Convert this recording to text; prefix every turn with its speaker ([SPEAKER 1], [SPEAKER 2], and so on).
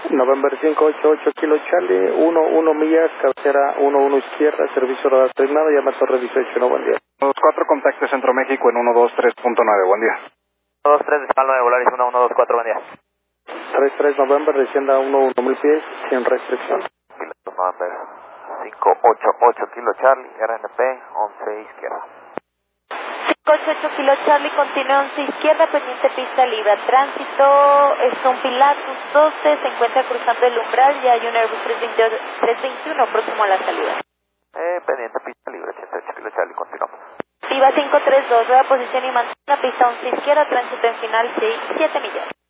[SPEAKER 1] November 588 Kilo Charlie, 11 millas, cabecera 11 izquierda, servicio radar asignado, llama a Torre 18, no, buen día.
[SPEAKER 2] 24, contacte Centro México en 123.9, buen día.
[SPEAKER 3] 123, decimal 9, Volaris 1124, buen día.
[SPEAKER 1] 33 November, descienda a 11.000 pies, sin restricción.
[SPEAKER 3] Piloto November 588 Kilo Charlie, RNP 11 izquierda.
[SPEAKER 4] 588 Kilo Charlie, continúa 11 izquierda, pendiente pista libre. Tránsito es un Pilatus 12, se encuentra cruzando el umbral y hay un Airbus 321 próximo a la salida.
[SPEAKER 3] Pendiente pista libre, 88 Kilo Charlie, continuamos.
[SPEAKER 4] Viva 532, rueda posición y mantiene la pista 11 izquierda, tránsito en final 7 millas.